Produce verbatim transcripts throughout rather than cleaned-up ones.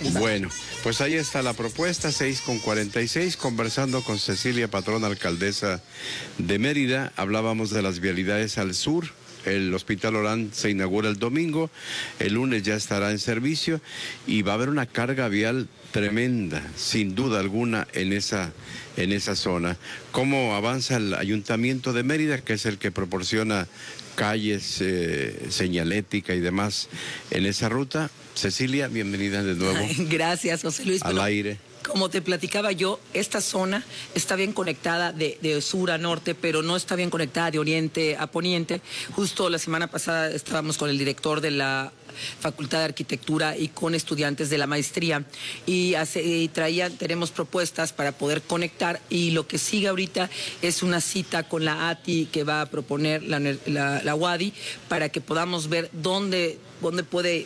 Bueno, pues ahí está la propuesta, seis con cuarenta y seis, conversando con Cecilia Patrón, alcaldesa de Mérida. Hablábamos de las vialidades al sur. El Hospital Orán se inaugura el domingo, el lunes ya estará en servicio y va a haber una carga vial tremenda, sin duda alguna, en esa, en esa zona. ¿Cómo avanza el Ayuntamiento de Mérida, que es el que proporciona calles, eh, señalética y demás en esa ruta? Cecilia, bienvenida de nuevo. Ay, gracias, José Luis. Al Bueno, aire. Como te platicaba yo, esta zona está bien conectada de, de sur a norte, pero no está bien conectada de oriente a poniente. Justo la semana pasada estábamos con el director de la Facultad de Arquitectura y con estudiantes de la maestría y, hace, y traían, tenemos propuestas para poder conectar, y lo que sigue ahorita es una cita con la A T I que va a proponer la, la, la U A D I para que podamos ver dónde, dónde puede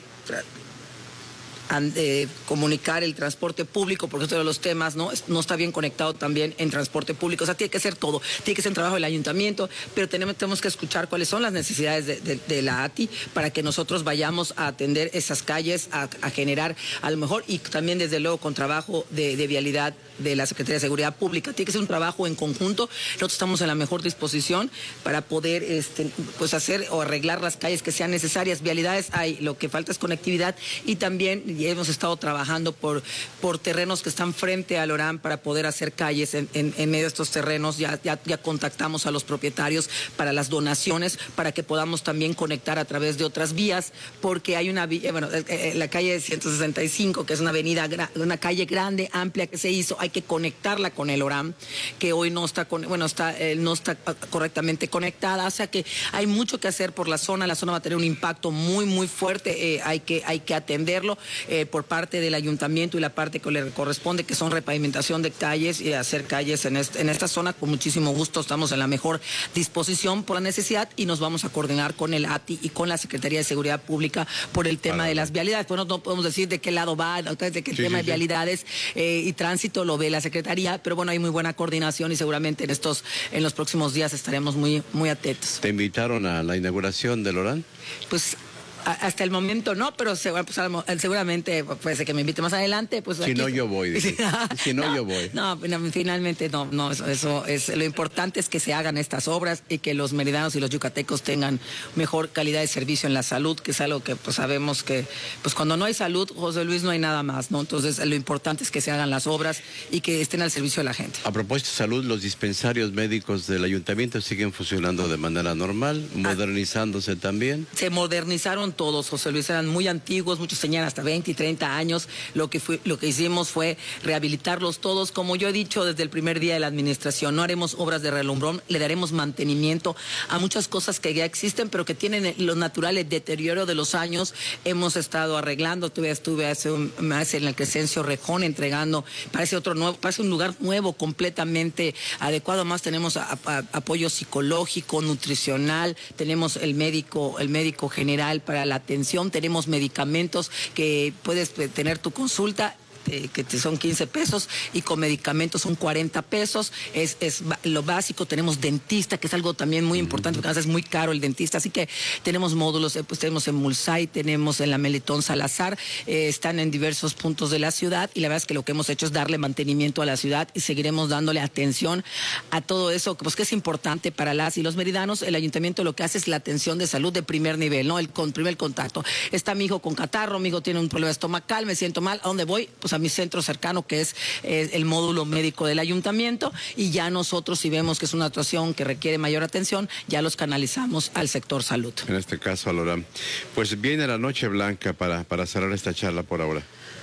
Eh, comunicar el transporte público, porque otro de los temas no, no está bien conectado también en transporte público. O sea, tiene que ser todo, tiene que ser un trabajo del ayuntamiento, pero tenemos, tenemos que escuchar cuáles son las necesidades de, de, de la A T I para que nosotros vayamos a atender esas calles, a, a generar a lo mejor, y también desde luego con trabajo de, de vialidad de la Secretaría de Seguridad Pública. Tiene que ser un trabajo en conjunto. Nosotros estamos en la mejor disposición para poder este, pues hacer o arreglar las calles que sean necesarias. Vialidades hay, lo que falta es conectividad, y también y hemos estado trabajando por, por terrenos que están frente al Orán para poder hacer calles en, en, en medio de estos terrenos. Ya, ya, ya contactamos a los propietarios para las donaciones, para que podamos también conectar a través de otras vías, porque hay una vía, bueno, eh, la calle ciento sesenta y cinco, que es una avenida, una calle grande, amplia que se hizo, hay que conectarla con el Orán, que hoy no está, con, bueno, está, eh, no está correctamente conectada, o sea que hay mucho que hacer por la zona. La zona va a tener un impacto muy, muy fuerte, eh, hay, que, hay que atenderlo. Eh, por parte del ayuntamiento y la parte que le corresponde, que son repavimentación de calles y hacer calles en, este, en esta zona. Con muchísimo gusto, estamos en la mejor disposición por la necesidad, y nos vamos a coordinar con el A T I y con la Secretaría de Seguridad Pública por el tema Para de las vialidades. Bueno, no podemos decir de qué lado va, de que el sí, tema sí, de sí. vialidades eh, y tránsito lo ve la Secretaría, pero bueno, hay muy buena coordinación y seguramente en estos, en los próximos días estaremos muy, muy atentos. ¿Te invitaron a la inauguración del Orán? Pues hasta el momento no, pero seguramente puede ser que me invite más adelante. Pues si aquí... no, yo voy. Si no, no, yo voy. No, finalmente no, no, eso, eso es lo importante, es que se hagan estas obras y que los meridanos y los yucatecos tengan mejor calidad de servicio en la salud, que es algo que pues sabemos que pues cuando no hay salud, José Luis, no hay nada más, ¿no? Entonces lo importante es que se hagan las obras y que estén al servicio de la gente. A propósito de salud, los dispensarios médicos del ayuntamiento siguen funcionando de manera normal, modernizándose ah, también. Se modernizaron todos, José Luis, eran muy antiguos, muchos tenían hasta veinte y treinta años. Lo que, fue, lo que hicimos fue rehabilitarlos todos. Como yo he dicho desde el primer día de la administración, no haremos obras de relumbrón, le daremos mantenimiento a muchas cosas que ya existen, pero que tienen lo natural, el deterioro de los años. Hemos estado arreglando, tuve, estuve hace un mes en el Crescencio Rejón entregando, parece otro nuevo, parece un lugar nuevo, completamente adecuado. Más tenemos a, a, apoyo psicológico, nutricional, tenemos el médico, el médico general para la atención, tenemos medicamentos que puedes tener tu consulta, eh, que te son quince pesos, y con medicamentos son cuarenta pesos, es, es lo básico. Tenemos dentista, que es algo también muy importante, porque a veces es muy caro el dentista, así que tenemos módulos, eh, pues tenemos en Mulsay, tenemos en la Melitón Salazar, eh, están en diversos puntos de la ciudad, y la verdad es que lo que hemos hecho es darle mantenimiento a la ciudad, y seguiremos dándole atención a todo eso, pues que es importante para las y los meridanos. El ayuntamiento lo que hace es la atención de salud de primer nivel, ¿no? El con primer contacto. Está mi hijo con catarro, mi hijo tiene un problema estomacal, me siento mal, ¿a dónde voy? Pues a mi centro cercano, que es eh, el módulo médico del ayuntamiento, y ya nosotros, si vemos que es una situación que requiere mayor atención, ya los canalizamos al sector salud. En este caso, al Orán. Pues viene la Noche Blanca para, para cerrar esta charla por ahora.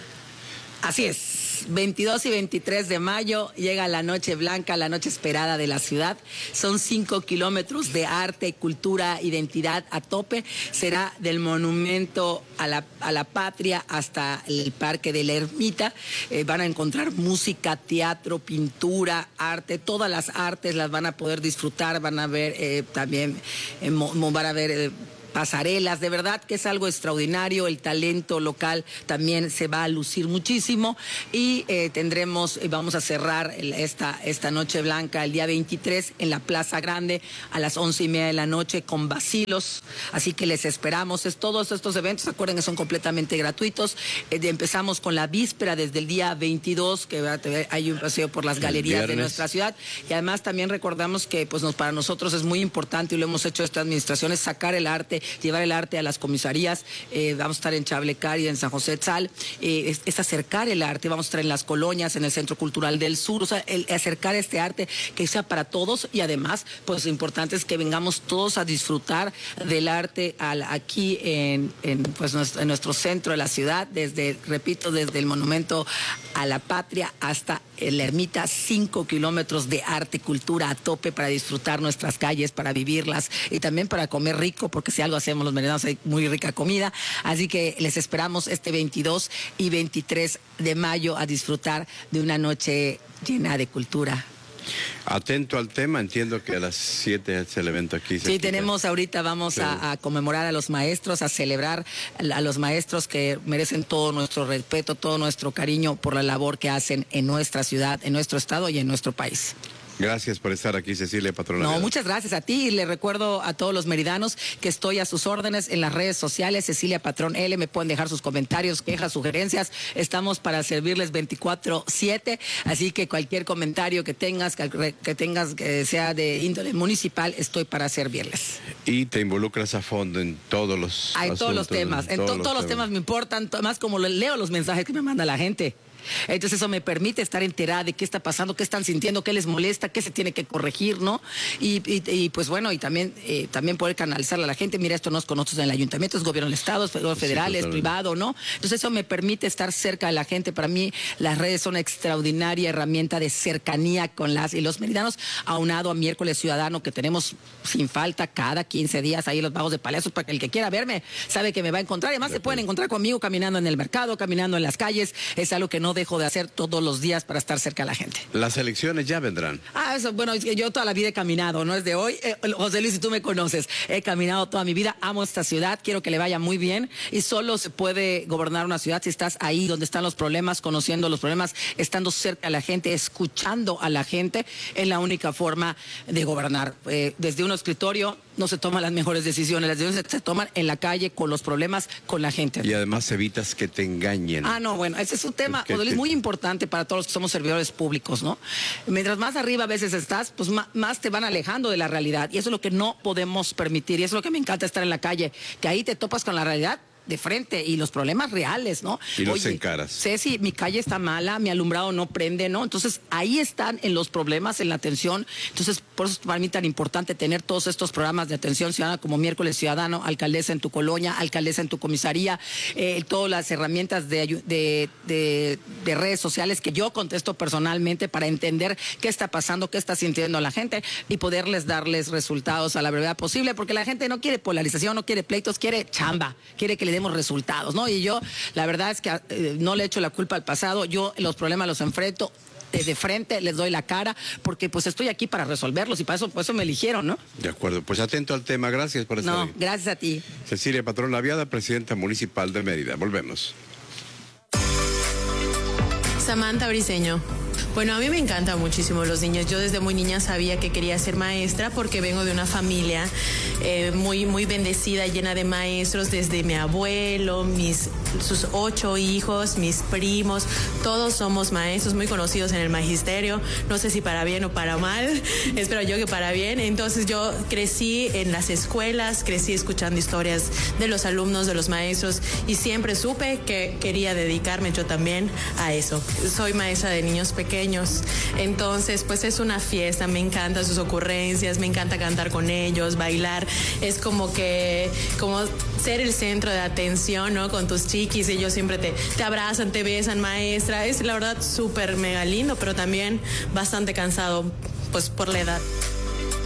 Así es, veintidós y veintitrés de mayo llega la Noche Blanca, la noche esperada de la ciudad. Son cinco kilómetros de arte, cultura, identidad a tope. Será del monumento a la, a la patria hasta el Parque de la Ermita. Eh, van a encontrar música, teatro, pintura, arte, todas las artes las van a poder disfrutar. Van a ver eh, también, eh, van a ver... Eh, pasarelas, de verdad que es algo extraordinario, el talento local también se va a lucir muchísimo y eh, tendremos, vamos a cerrar el, esta, esta Noche Blanca el día veintitrés en la Plaza Grande a las once y media de la noche con vacilos, así que les esperamos. Es, todos estos eventos, acuerden que son completamente gratuitos. Eh, de, empezamos con la víspera desde el día veintidós, que va, hay un paseo por las galerías de nuestra ciudad, y además también recordamos que pues nos, para nosotros es muy importante, y lo hemos hecho esta administración, es sacar el arte, llevar el arte a las comisarías. Eh, vamos a estar en Chablecar y en San José Tzal, eh, es, es acercar el arte, vamos a estar en las colonias, en el Centro Cultural del Sur, o sea, el, acercar este arte que sea para todos, y además pues lo importante es que vengamos todos a disfrutar del arte al, aquí en, en, pues, nuestro, en nuestro centro de la ciudad, desde, repito, desde el Monumento a la Patria hasta la Ermita, cinco kilómetros de arte y cultura a tope para disfrutar nuestras calles, para vivirlas y también para comer rico, porque si algo hacemos los meridianos hay muy rica comida. Así que les esperamos este veintidós y veintitrés de mayo a disfrutar de una noche llena de cultura. Atento al tema, entiendo que a las siete es el evento aquí. Sí, tenemos ahorita, vamos sí. a, a conmemorar a los maestros, a celebrar a los maestros que merecen todo nuestro respeto, todo nuestro cariño por la labor que hacen en nuestra ciudad, en nuestro estado y en nuestro país. Gracias por estar aquí, Cecilia Patrón. No, muchas gracias a ti, y le recuerdo a todos los meridanos que estoy a sus órdenes en las redes sociales, Cecilia Patrón L, me pueden dejar sus comentarios, quejas, sugerencias, estamos para servirles veinticuatro siete, así que cualquier comentario que tengas, que, que tengas que sea de índole municipal, estoy para servirles. Y te involucras a fondo en todos los Hay todos los temas, en, en todos, to, todos los temas. temas me importan, más como leo los mensajes que me manda la gente. Entonces eso me permite estar enterada de qué está pasando, qué están sintiendo, qué les molesta, qué se tiene que corregir, ¿no? Y, y, y pues bueno, y también eh, también poder canalizarle a la gente, mira, esto no es con nosotros en el ayuntamiento, es gobierno del estado, es federal, sí, es privado, ¿no? Entonces eso me permite estar cerca de la gente. Para mí las redes son una extraordinaria herramienta de cercanía con las y los meridanos, aunado a Miércoles Ciudadano, que tenemos sin falta cada quince días ahí los vagos de Palacios, para que el que quiera verme sabe que me va a encontrar. Además se pueden encontrar conmigo caminando en el mercado, caminando en las calles, es algo que no dejo de hacer todos los días para estar cerca de la gente. Las elecciones ya vendrán. Ah, eso, bueno, yo toda la vida he caminado, no es de hoy. Eh, José Luis, si tú me conoces, he caminado toda mi vida, amo esta ciudad, quiero que le vaya muy bien, y solo se puede gobernar una ciudad si estás ahí donde están los problemas, conociendo los problemas, estando cerca de la gente, escuchando a la gente, es la única forma de gobernar. Eh, desde un escritorio no se toman las mejores decisiones, las decisiones se toman en la calle, con los problemas, con la gente. Y además evitas que te engañen. Ah, no, bueno, ese es un tema, José Luis, muy importante para todos los que somos servidores públicos, ¿no? Mientras más arriba a veces estás, pues más, más te van alejando de la realidad, y eso es lo que no podemos permitir, y eso es lo que me encanta estar en la calle, que ahí te topas con la realidad de frente y los problemas reales, ¿no? Y los encaras. Ceci, mi calle está mala, mi alumbrado no prende, ¿no? Entonces ahí están en los problemas, en la atención. Entonces por eso es para mí tan importante tener todos estos programas de atención ciudadana como Miércoles Ciudadano, Alcaldesa en tu colonia, Alcaldesa en tu comisaría, eh, todas las herramientas de, de, de, de redes sociales que yo contesto personalmente para entender qué está pasando, qué está sintiendo la gente y poderles darles resultados a la brevedad posible, porque la gente no quiere polarización, no quiere pleitos, quiere chamba, quiere que le demos resultados, ¿no? Y yo, la verdad es que eh, no le echo la culpa al pasado, yo los problemas los enfrento eh, de frente, les doy la cara, porque pues estoy aquí para resolverlos y para eso, por eso me eligieron, ¿no? De acuerdo, pues atento al tema, gracias por estar No, aquí. Gracias a ti. Cecilia Patrón Laviada, presidenta municipal de Mérida, volvemos. Samantha Briceño. Bueno, a mí me encantan muchísimo los niños. Yo desde muy niña sabía que quería ser maestra porque vengo de una familia eh, muy, muy bendecida, llena de maestros, desde mi abuelo, mis, sus ocho hijos, mis primos, todos somos maestros muy conocidos en el magisterio. No sé si para bien o para mal, espero yo que para bien. Entonces yo crecí en las escuelas, crecí escuchando historias de los alumnos, de los maestros, y siempre supe que quería dedicarme yo también a eso. Soy maestra de niños pequeños. Entonces, pues es una fiesta, me encantan sus ocurrencias, me encanta cantar con ellos, bailar, es como que, como ser el centro de atención, ¿no? Con tus chiquis, ellos siempre te, te abrazan, te besan, maestra, es la verdad súper mega lindo, pero también bastante cansado, pues por la edad.